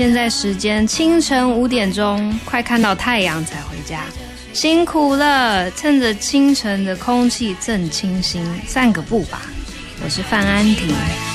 现在时间清晨5点钟，快看到太阳才回家，辛苦了！趁着清晨的空气正清新，散个步吧。我是范安婷。